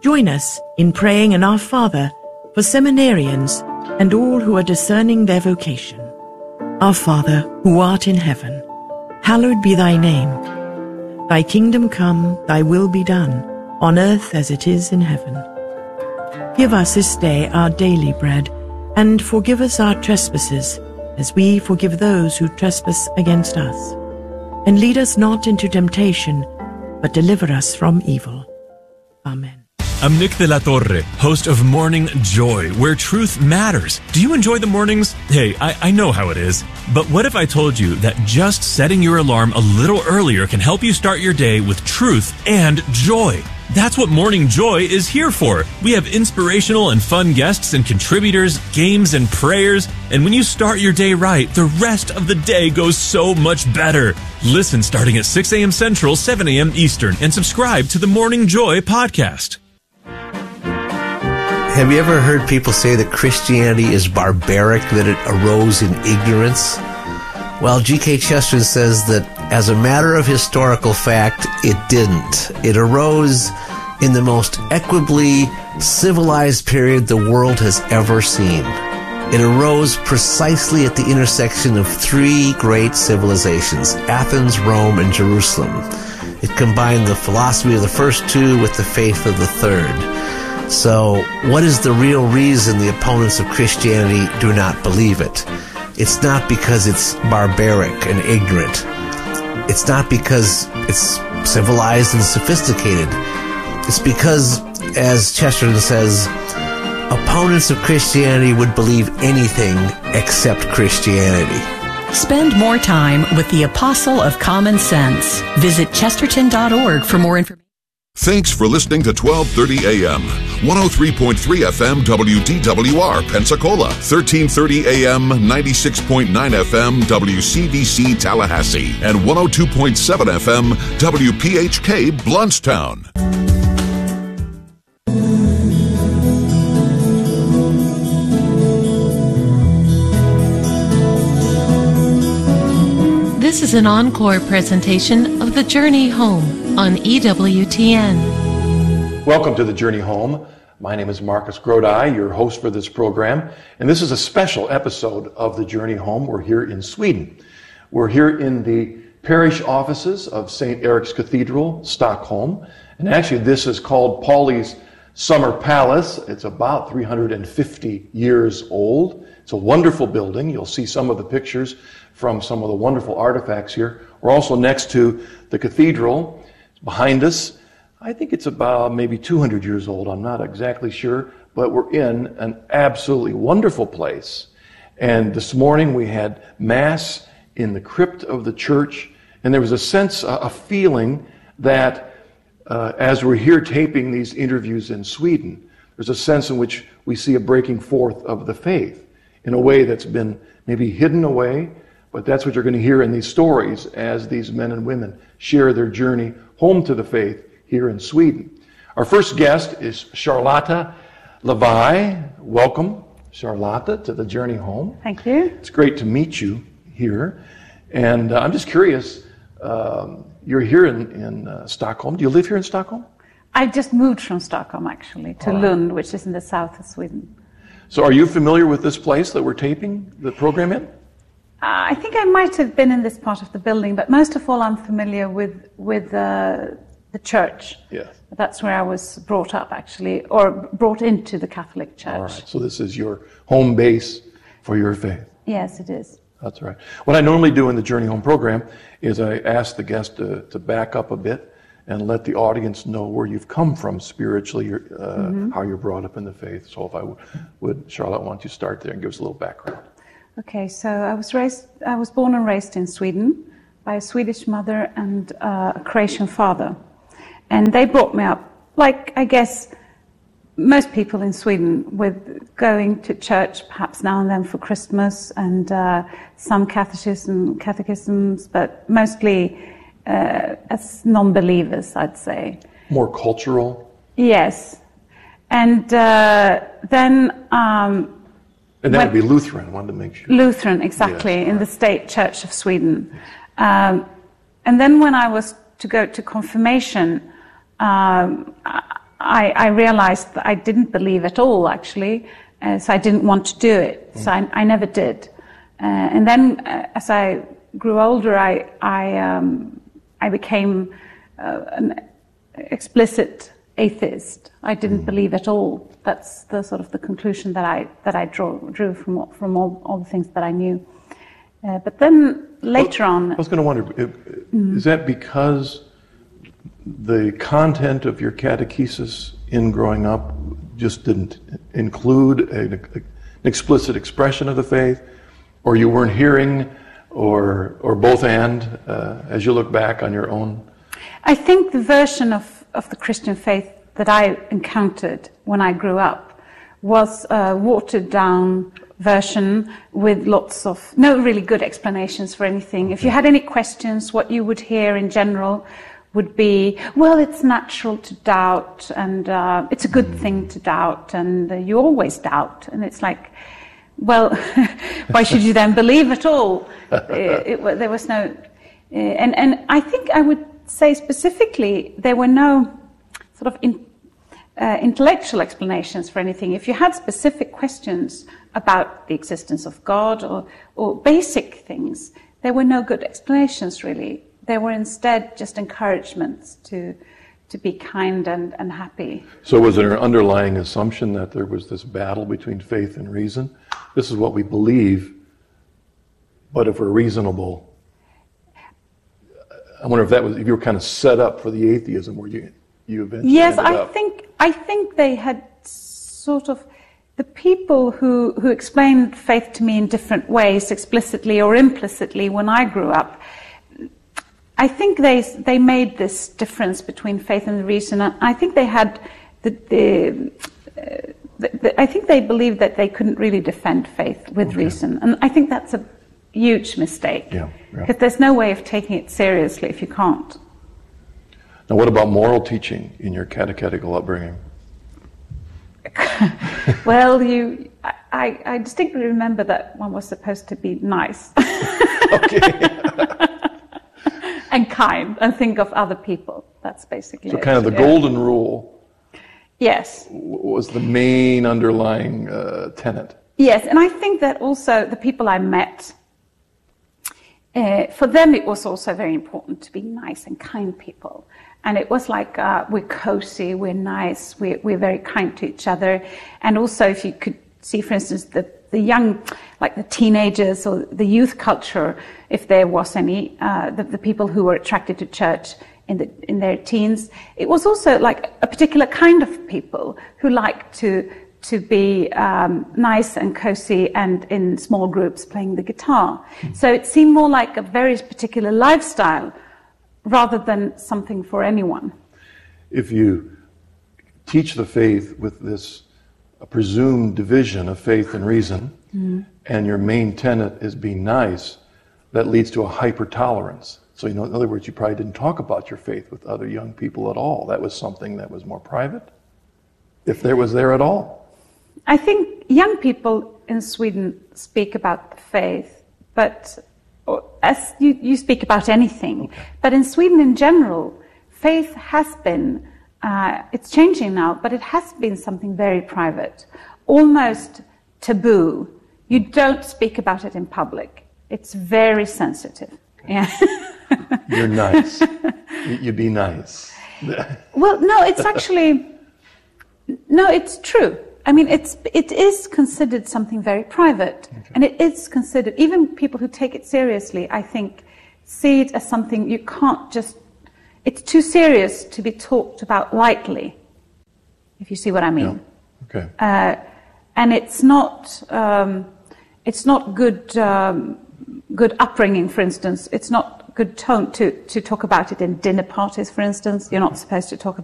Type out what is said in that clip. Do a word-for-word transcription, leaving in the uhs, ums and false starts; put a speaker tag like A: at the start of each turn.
A: Join us in praying an Our Father for seminarians and all who are discerning their vocation. Our Father, who art in heaven, hallowed be thy name. Thy kingdom come, thy will be done, on earth as it is in heaven. Give us this day our daily bread, and forgive us our trespasses, as we forgive those who trespass against us. And lead us not into temptation, but deliver us from evil. Amen.
B: I'm Nick de la Torre, host of Morning Joy, where truth matters. Do you enjoy the mornings? Hey, I, I know how it is. But what if I told you that just setting your alarm a little earlier can help you start your day with truth and joy? That's what Morning Joy is here for. We have inspirational and fun guests and contributors, games and prayers. And when you start your day right, the rest of the day goes so much better. Listen starting at six a.m. Central, seven a.m. Eastern, and subscribe to the Morning Joy podcast.
C: Have you ever heard people say that Christianity is barbaric, that it arose in ignorance? Well, G K Chesterton says that as a matter of historical fact, it didn't. It arose in the most equably civilized period the world has ever seen. It arose precisely at the intersection of three great civilizations, Athens, Rome, and Jerusalem. It combined the philosophy of the first two with the faith of the third. So, what is the real reason the opponents of Christianity do not believe it? It's not because it's barbaric and ignorant. It's not because it's civilized and sophisticated. It's because, as Chesterton says, opponents of Christianity would believe anything except Christianity.
D: Spend more time with the Apostle of Common Sense. Visit chesterton dot org for more information.
E: Thanks for listening to twelve thirty a.m. one oh three point three F M W D W R Pensacola, thirteen thirty a.m. ninety-six point nine F M W C D C Tallahassee, and one oh two point seven F M W P H K Bluntstown.
F: This is an encore presentation of The Journey Home on E W T N.
G: Welcome to The Journey Home. My name is Marcus Grodi, your host for this program, and this is a special episode of The Journey Home. We're here in Sweden. We're here in the parish offices of Saint Erik's Cathedral, Stockholm, and actually this is called Pauli's Summer Palace. It's about three hundred fifty years old. It's a wonderful building. You'll see some of the pictures from some of the wonderful artifacts here. We're also next to the cathedral. Behind us, I think it's about maybe two hundred years old. I'm not exactly sure, but we're in an absolutely wonderful place. And this morning we had Mass in the crypt of the church, and there was a sense, a feeling that uh, as we're here taping these interviews in Sweden, there's a sense in which we see a breaking forth of the faith in a way that's been maybe hidden away, but that's what you're going to hear in these stories as these men and women share their journey home to the faith here in Sweden. Our first guest is Charlotta Levi. Welcome, Charlotta, to the Journey Home.
H: Thank you.
G: It's great to meet you here. And uh, I'm just curious, um, you're here in, in uh, Stockholm. Do you live here in Stockholm?
H: I just moved from Stockholm, actually, to
G: right.
H: Lund, which is in the south of Sweden.
G: So are you familiar with this place that we're taping the program in?
H: Uh, I think I might have been in this part of the building, but most of all I'm familiar with with uh, the church.
G: Yes.
H: That's where I was brought up, actually, or brought into the Catholic Church.
G: All right, so this is your home base for your faith.
H: Yes, it is.
G: That's right. What I normally do in the Journey Home program is I ask the guest to, to back up a bit and let the audience know where you've come from spiritually, uh, mm-hmm. how you're brought up in the faith. So if I w- would, Charlotte, why don't you start there and give us a little background?
H: Okay, so I was raised, I was born and raised in Sweden by a Swedish mother and uh, a Croatian father. And they brought me up, like, I guess, most people in Sweden, with going to church perhaps now and then for Christmas and uh, some catechism, catechisms, but mostly uh, as non-believers, I'd say.
G: More cultural?
H: Yes. And uh, then... Um,
G: and that would be Lutheran, I wanted to make sure.
H: Lutheran, exactly, yes, in right. the State Church of Sweden. Um, and then when I was to go to confirmation, um, I, I realized that I didn't believe at all, actually, uh, so I didn't want to do it. Mm. So I, I never did. Uh, and then, uh, as I grew older, I I, um, I became uh, an explicit atheist. I didn't mm. believe at all. That's the sort of the conclusion that I that I draw, drew from from all, all the things that I knew. Uh, but then later
G: well,
H: on,
G: I was going to wonder: if, mm. is that because the content of your catechesis in growing up just didn't include a, a, an explicit expression of the faith, or you weren't hearing, or or both and, uh, as you look back on your own?
H: I think the version of, of the Christian faith that I encountered when I grew up was a watered down version with lots of no really good explanations for anything. If you had any questions, what you would hear in general would be, well, it's natural to doubt, and uh, it's a good thing to doubt, and uh, you always doubt. And it's like, well, why should you then believe at all? it, it, there was no... Uh, and, and I think I would say specifically, there were no sort of in, uh, intellectual explanations for anything. If you had specific questions about the existence of God or, or basic things, there were no good explanations, really. There were instead just encouragements to to be kind and, and happy.
G: So was there an underlying assumption that there was this battle between faith and reason? This is what we believe, but if we're reasonable, I wonder if that was, if you were kind of set up for the atheism where you you eventually
H: Yes,
G: ended
H: I
G: up.
H: think I think they had sort of, the people who, who explained faith to me in different ways, explicitly or implicitly, when I grew up, I think they they made this difference between faith and reason. I think they had the, the, uh, the, the I think they believed that they couldn't really defend faith with
G: Okay.
H: reason, and I think that's a huge mistake.
G: Yeah, yeah.
H: Because there's no way of taking it seriously if you can't.
G: Now, what about moral teaching in your catechetical upbringing?
H: Well, you, I, I distinctly remember that one was supposed to be nice.
G: Okay.
H: And kind, and think of other people. That's basically
G: So
H: it.
G: kind of the
H: Yeah.
G: golden rule
H: Yes.
G: was the main underlying uh, tenet.
H: Yes, and I think that also the people I met, uh, for them it was also very important to be nice and kind people. And it was like, uh, we're cozy, we're nice, we're, we're very kind to each other. And also, if you could see, for instance, the, the young, like the teenagers or the youth culture, if there was any, uh, the, the people who were attracted to church in, the, in their teens, it was also like a particular kind of people who liked to to be um, nice and cozy and in small groups playing the guitar. Mm. So it seemed more like a very particular lifestyle rather than something for anyone.
G: If you teach the faith with this uh, presumed division of faith and reason, mm. and your main tenet is being nice, that leads to a hyper-tolerance. So, you know, in other words, you probably didn't talk about your faith with other young people at all. That was something that was more private, if there was there at all.
H: I think young people in Sweden speak about the faith, but or as you, you speak about anything. Okay. But in Sweden in general, faith has been, uh, it's changing now, but it has been something very private, almost taboo. You don't speak about it in public. It's very sensitive. Okay. Yeah.
G: You're nice. you, you be nice.
H: Well, no, it's actually, no, it's true. I mean, it's it is considered something very private, okay. And it is considered, even people who take it seriously, I think, see it as something you can't just, it's too serious to be talked about lightly, if you see what I mean.
G: Yeah. Okay.
H: Uh, and it's not, um, it's not good, um, good upbringing, for instance. It's not good tone to, to talk about it in dinner parties, for instance. You're not supposed to talk about